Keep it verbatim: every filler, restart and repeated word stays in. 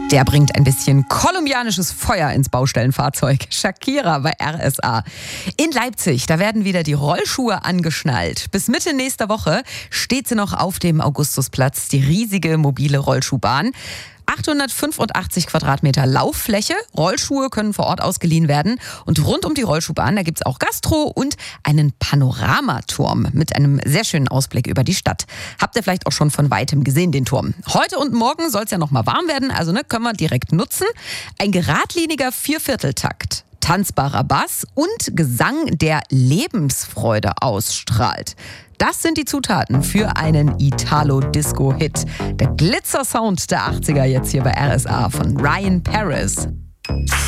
Der bringt ein bisschen kolumbianisches Feuer ins Baustellenfahrzeug. Shakira bei R S A. In Leipzig, da werden wieder die Rollschuhe angeschnallt. Bis Mitte nächster Woche steht sie noch auf dem Augustusplatz, die riesige mobile Rollschuhbahn. achthundertfünfundachtzig Quadratmeter Lauffläche. Rollschuhe können vor Ort ausgeliehen werden. Und rund um die Rollschuhbahn, da gibt es auch Gastro und einen Panoramaturm mit einem sehr schönen Ausblick über die Stadt. Habt ihr vielleicht auch schon von Weitem gesehen, den Turm. Heute und morgen soll es ja noch mal warm werden, also ne, können wir direkt nutzen. Ein geradliniger Viervierteltakt. Tanzbarer Bass und Gesang, der Lebensfreude ausstrahlt. Das sind die Zutaten für einen Italo-Disco-Hit. Der Glitzer-Sound der achtziger jetzt hier bei R S A von Ryan Paris.